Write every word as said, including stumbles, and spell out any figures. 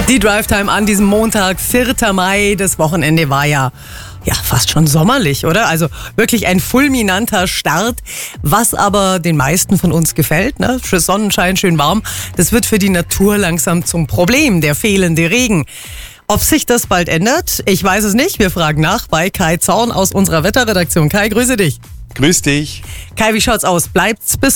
Die Drive-Time an diesem Montag, vierter Mai. Das Wochenende war ja, ja fast schon sommerlich, oder? Also wirklich ein fulminanter Start. Was aber den meisten von uns gefällt, ne? Sonnenschein, schön warm. Das wird für die Natur langsam zum Problem, der fehlende Regen. Ob sich das bald ändert? Ich weiß es nicht. Wir fragen nach bei Kai Zorn aus unserer Wetterredaktion. Kai, grüße dich. Grüß dich. Kai, wie schaut's aus? Bleibt's bis